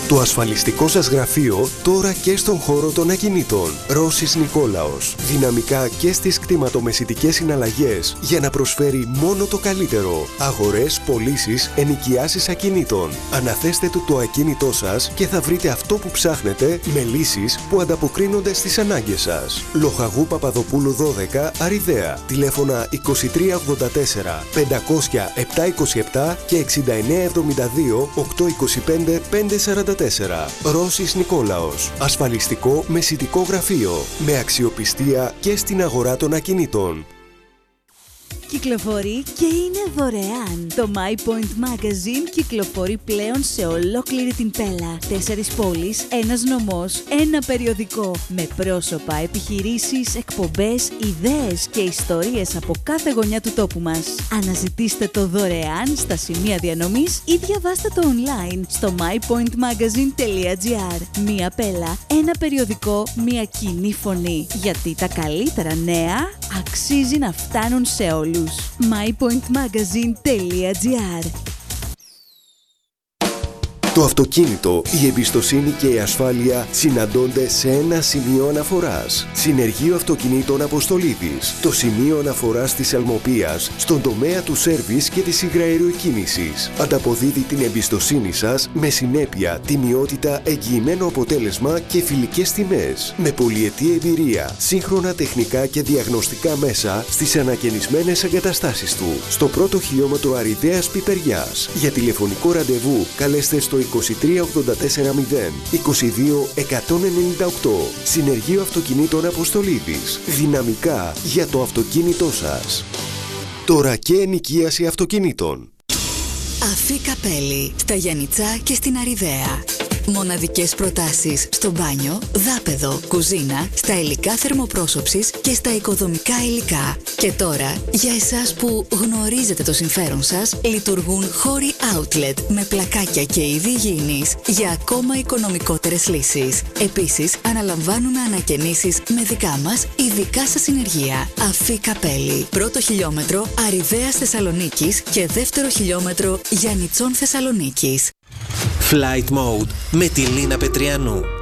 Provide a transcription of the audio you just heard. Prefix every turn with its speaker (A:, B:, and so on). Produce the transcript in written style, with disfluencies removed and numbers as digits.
A: Το ασφαλιστικό σας γραφείο τώρα και στον χώρο των ακινήτων. Ρώσης Νικόλαος. Δυναμικά και στις κτηματομεσητικές συναλλαγές για να προσφέρει μόνο το καλύτερο. Αγορές, πωλήσεις, ενοικιάσεις ακινήτων. Αναθέστε του το ακίνητό σας και θα βρείτε αυτό που ψάχνετε με λύσεις που ανταποκρίνονται στις ανάγκες σας. Λοχαγού Παπαδοπούλου 12, Αριδαία. Τηλέφωνα 2384 500 727 και 6972 825 544. Ρώσης Νικόλαος. Ασφαλιστικό μεσητικό γραφείο. Με αξιοπιστία και στην αγορά των ακινήτων.
B: Κυκλοφορεί και είναι δωρεάν. Το My Point Magazine κυκλοφορεί πλέον σε ολόκληρη την Πέλα. 4 πόλεις, 1 νομός, 1 περιοδικό. Με πρόσωπα, επιχειρήσεις, εκπομπές, ιδέες και ιστορίες από κάθε γωνιά του τόπου μας. Αναζητήστε το δωρεάν στα σημεία διανομής ή διαβάστε το online στο mypointmagazine.gr. Μία Πέλα, 1 περιοδικό, μία κοινή φωνή. Γιατί τα καλύτερα νέα αξίζει να φτάνουν σε όλους. mypointmagazine.gr.
A: Το αυτοκίνητο, η εμπιστοσύνη και η ασφάλεια συναντώνται σε ένα σημείο αναφοράς. Συνεργείο Αυτοκινήτων Αποστολίδης. Το σημείο αναφοράς της Αλμοπίας στον τομέα του σέρβις και της υγραεριοκίνησης. Ανταποδίδει την εμπιστοσύνη σας με συνέπεια, τιμιότητα, εγγυημένο αποτέλεσμα και φιλικές τιμές. Με πολυετή εμπειρία, σύγχρονα τεχνικά και διαγνωστικά μέσα στις ανακαινισμένες εγκαταστάσεις του. Στο πρώτο χιλιόμετρο Αριδαίας Πιπεριάς. Για τηλεφωνικό ραντεβού καλέστε στο 23 84 0 22 198. Συνεργείο Αυτοκινήτων Αποστολίδης. Δυναμικά για το αυτοκίνητό σας. Τώρα και ενοικίαση αυτοκινήτων.
C: Αφή Καπέλη, στα Γιαννιτσά και στην Αριδαία. Μοναδικές προτάσεις στο μπάνιο, δάπεδο, κουζίνα, στα υλικά θερμοπρόσωψης και στα οικοδομικά υλικά. Και τώρα, για εσάς που γνωρίζετε το συμφέρον σας, λειτουργούν χώροι outlet με πλακάκια και είδη υγιεινής για ακόμα οικονομικότερες λύσεις. Επίσης, αναλαμβάνουμε ανακαινήσεις με δικά μας ειδικά σας συνεργεία. Αφή Καπέλη. Πρώτο χιλιόμετρο Αριδαίας Θεσσαλονίκης και δεύτερο χιλιόμετρο Γιαννιτσών Θεσσαλονίκης.
D: Flight Mode με τη Λίνα Πετριανού.